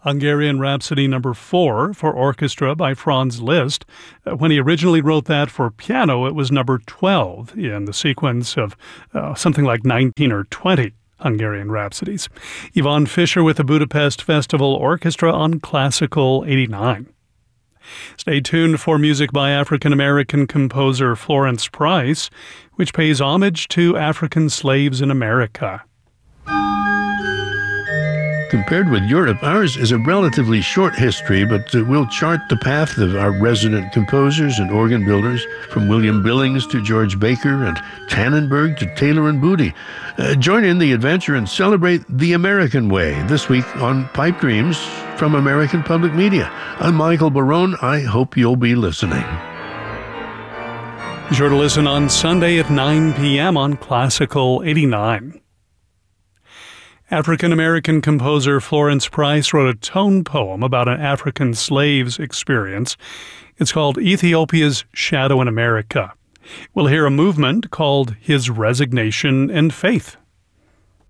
Hungarian Rhapsody No. 4 for orchestra by Franz Liszt. When he originally wrote that for piano, it was number 12 in the sequence of something like 19 or 20 Hungarian Rhapsodies. Yvonne Fisher with the Budapest Festival Orchestra on Classical 89. Stay tuned for music by African-American composer Florence Price, which pays homage to African slaves in America. Compared with Europe, ours is a relatively short history, but we'll chart the path of our resident composers and organ builders, from William Billings to George Baker and Tannenberg to Taylor and Booty. Join in the adventure and celebrate the American way this week on Pipe Dreams from American Public Media. I'm Michael Barone. I hope you'll be listening. Be sure to listen on Sunday at 9 p.m. on Classical 89. African-American composer Florence Price wrote a tone poem about an African slave's experience. It's called Ethiopia's Shadow in America. We'll hear a movement called His Resignation and Faith.